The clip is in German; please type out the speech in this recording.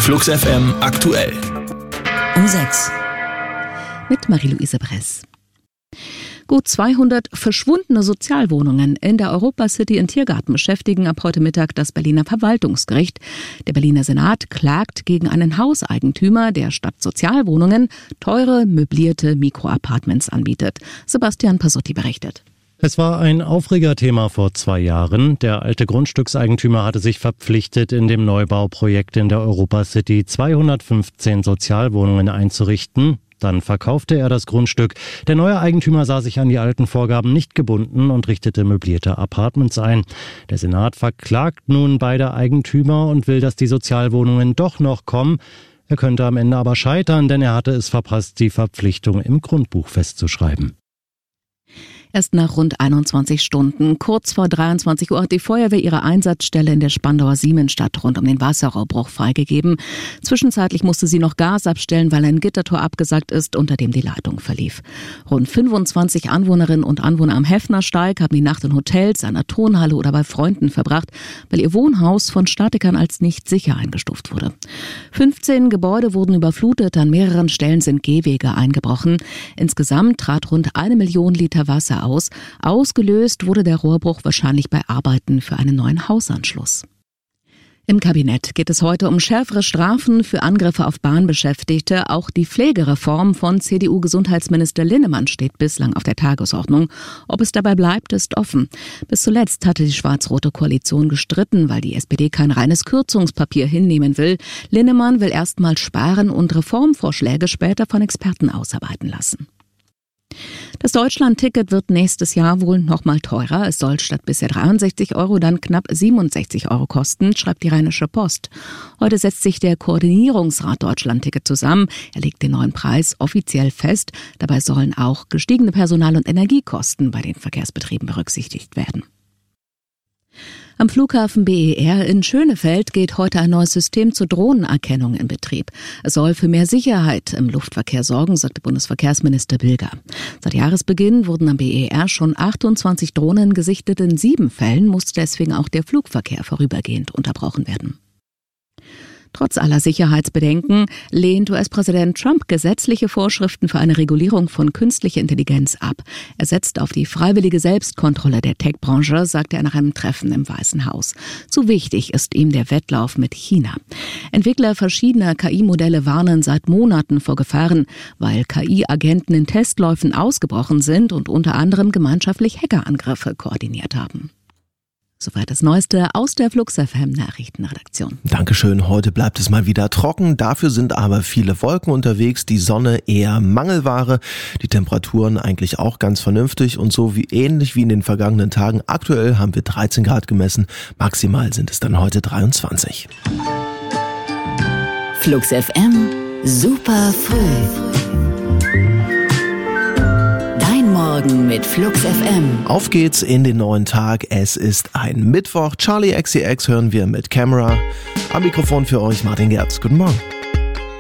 Flux FM aktuell. Um 6. Mit Marie-Louise Bress. Gut 200 verschwundene Sozialwohnungen in der Europa-City in Tiergarten beschäftigen ab heute Mittag das Berliner Verwaltungsgericht. Der Berliner Senat klagt gegen einen Hauseigentümer, der statt Sozialwohnungen teure, möblierte Mikroapartments anbietet. Sebastian Passotti berichtet. Es war ein Aufregerthema vor 2 Jahren. Der alte Grundstückseigentümer hatte sich verpflichtet, in dem Neubauprojekt in der Europa-City 215 Sozialwohnungen einzurichten. Dann verkaufte er das Grundstück. Der neue Eigentümer sah sich an die alten Vorgaben nicht gebunden und richtete möblierte Apartments ein. Der Senat verklagt nun beide Eigentümer und will, dass die Sozialwohnungen doch noch kommen. Er könnte am Ende aber scheitern, denn er hatte es verpasst, die Verpflichtung im Grundbuch festzuschreiben. Erst nach rund 21 Stunden, kurz vor 23 Uhr, hat die Feuerwehr ihre Einsatzstelle in der Spandauer Siemensstadt rund um den Wasserrohrbruch freigegeben. Zwischenzeitlich musste sie noch Gas abstellen, weil ein Gittertor abgesackt ist, unter dem die Leitung verlief. Rund 25 Anwohnerinnen und Anwohner am Heffnersteig haben die Nacht in Hotels, einer Turnhalle oder bei Freunden verbracht, weil ihr Wohnhaus von Statikern als nicht sicher eingestuft wurde. 15 Gebäude wurden überflutet, an mehreren Stellen sind Gehwege eingebrochen. Insgesamt trat rund 1 Million Liter Wasser aus. Ausgelöst wurde der Rohrbruch wahrscheinlich bei Arbeiten für einen neuen Hausanschluss. Im Kabinett geht es heute um schärfere Strafen für Angriffe auf Bahnbeschäftigte. Auch die Pflegereform von CDU-Gesundheitsminister Linnemann steht bislang auf der Tagesordnung. Ob es dabei bleibt, ist offen. Bis zuletzt hatte die schwarz-rote Koalition gestritten, weil die SPD kein reines Kürzungspapier hinnehmen will. Linnemann will erstmal sparen und Reformvorschläge später von Experten ausarbeiten lassen. Das Deutschland-Ticket wird nächstes Jahr wohl noch mal teurer. Es soll statt bisher 63 € dann knapp 67 € kosten, schreibt die Rheinische Post. Heute setzt sich der Koordinierungsrat Deutschland-Ticket zusammen. Er legt den neuen Preis offiziell fest. Dabei sollen auch gestiegene Personal- und Energiekosten bei den Verkehrsbetrieben berücksichtigt werden. Am Flughafen BER in Schönefeld geht heute ein neues System zur Drohnenerkennung in Betrieb. Es soll für mehr Sicherheit im Luftverkehr sorgen, sagte Bundesverkehrsminister Bilger. Seit Jahresbeginn wurden am BER schon 28 Drohnen gesichtet. In 7 Fällen musste deswegen auch der Flugverkehr vorübergehend unterbrochen werden. Trotz aller Sicherheitsbedenken lehnt US-Präsident Trump gesetzliche Vorschriften für eine Regulierung von künstlicher Intelligenz ab. Er setzt auf die freiwillige Selbstkontrolle der Tech-Branche, sagte er nach einem Treffen im Weißen Haus. Zu wichtig ist ihm der Wettlauf mit China. Entwickler verschiedener KI-Modelle warnen seit Monaten vor Gefahren, weil KI-Agenten in Testläufen ausgebrochen sind und unter anderem gemeinschaftlich Hackerangriffe koordiniert haben. Soweit das Neueste aus der Flux FM Nachrichtenredaktion. Dankeschön, heute bleibt es mal wieder trocken, dafür sind aber viele Wolken unterwegs, die Sonne eher Mangelware, die Temperaturen eigentlich auch ganz vernünftig und so wie ähnlich wie in den vergangenen Tagen. Aktuell haben wir 13 Grad gemessen, maximal sind es dann heute 23. Flux FM, super früh. Morgen mit Flux FM. Auf geht's in den neuen Tag. Es ist ein Mittwoch. Charlie XCX hören wir mit Camera. Am Mikrofon für euch Martin Gerz. Guten Morgen.